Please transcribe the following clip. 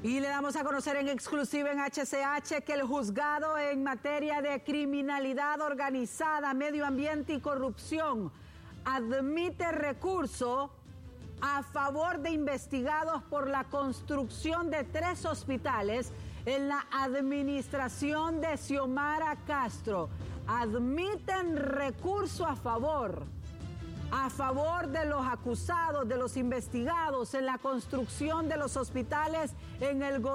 Y le damos a conocer en exclusiva en HCH que el juzgado en materia de criminalidad organizada, medio ambiente y corrupción admite recurso a favor de investigados por la construcción de 3 hospitales en la administración de Xiomara Castro. Admiten recurso a favor de los acusados, de los investigados en la construcción de los hospitales en el gobierno.